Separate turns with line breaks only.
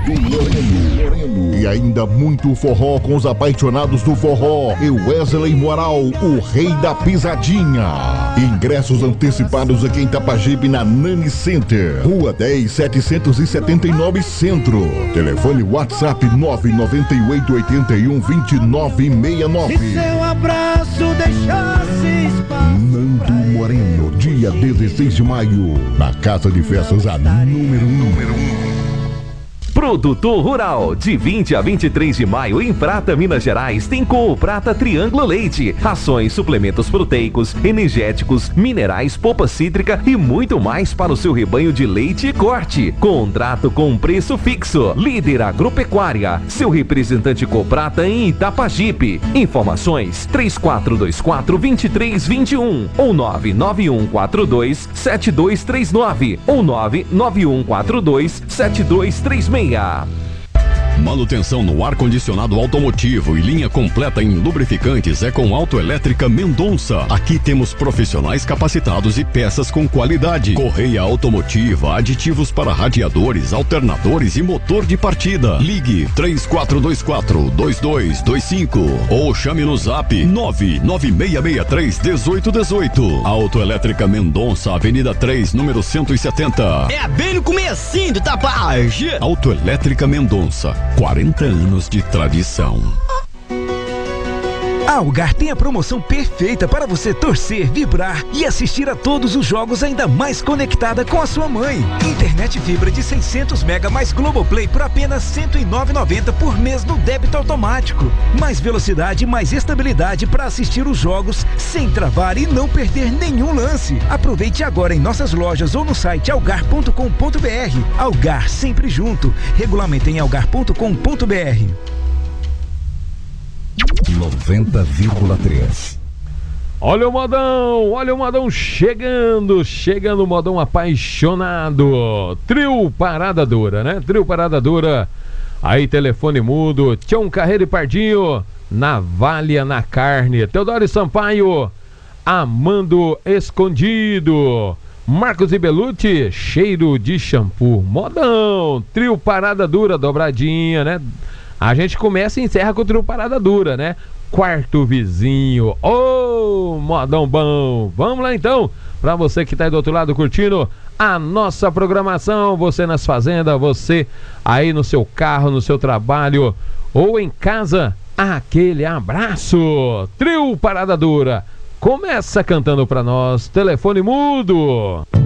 Moreno. E ainda muito forró com os apaixonados do forró. E Wesley Moral, o rei da pisadinha. Ingressos antecipados aqui em Itapajipe, na Nani Center, Rua 10, 779 Centro. Telefone WhatsApp 998812969.
Se seu abraço deixasse espaço.
Nando Moreno, dia 16 de maio, na Casa de Festas, a número 1.
Produtor Rural, de 20 a 23 de maio em Prata, Minas Gerais, tem Cooprata Triângulo Leite. Rações, suplementos proteicos, energéticos, minerais, polpa cítrica e muito mais para o seu rebanho de leite e corte. Contrato com preço fixo. Líder Agropecuária, seu representante Cooprata em Itapajipe. Informações 3424-2321 ou 99142-7239 ou 99142-7236.
Manutenção no ar-condicionado automotivo e linha completa em lubrificantes é com Autoelétrica Mendonça. Aqui temos profissionais capacitados e peças com qualidade. Correia automotiva, aditivos para radiadores, alternadores e motor de partida. Ligue 3424-2225 ou chame no zap 99663-1818. Autoelétrica Mendonça, Avenida 3, número 170.
É bem no comecinho do Tapage.
Autoelétrica Mendonça. 40 anos de tradição.
A Algar tem a promoção perfeita para você torcer, vibrar e assistir a todos os jogos ainda mais conectada com a sua mãe. Internet fibra de 600 mega mais Globoplay por apenas R$ 109,90 por mês no débito automático. Mais velocidade e mais estabilidade para assistir os jogos sem travar e não perder nenhum lance. Aproveite agora em nossas lojas ou no site algar.com.br. Algar, sempre junto. Regulamento em algar.com.br.
90,3.
Olha o modão chegando o modão apaixonado. Trio Parada Dura, né? Trio Parada Dura. Aí, telefone mudo. Tião Carreiro e Pardinho. Navalha na carne. Teodoro Sampaio. Amando Escondido. Marcos e Belucci. Cheiro de shampoo. Modão. Trio Parada Dura, dobradinha, né? A gente começa e encerra com o Trio Parada Dura, né? Quarto Vizinho. Ô, modão bom. Vamos lá então. Pra você que tá aí do outro lado curtindo a nossa programação. Você nas fazendas, você aí no seu carro, no seu trabalho ou em casa. Aquele abraço. Trio Parada Dura. Começa cantando pra nós. Telefone mudo.